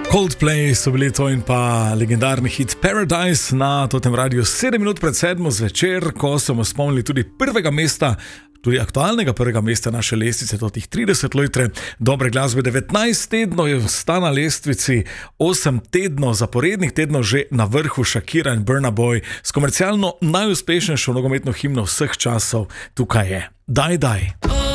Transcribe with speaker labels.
Speaker 1: Coldplay so bili to in pa legendarni hit Paradise na totem radiju 7 minut pred 7 zvečer, ko smo spomnili tudi prvega mesta, tudi aktualnega prvega mesta naše lestvice, to tih 30 lojtre dobre glasbe. 19 tednov je sta na lestvici, 8 tednov, zaporednih tednov že na vrhu Shakira in Burna Boy s komercialno najuspešnejšo nogometno himno vseh časov. Tukaj je Daj, daj.